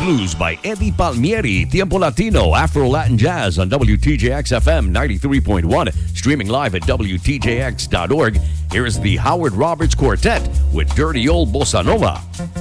Blues by Eddie Palmieri. Tiempo Latino, Afro-Latin Jazz on WTJX-FM 93.1. Streaming live at WTJX.org. Here's the Howard Roberts Quartet with Dirty Old Bossa Nova.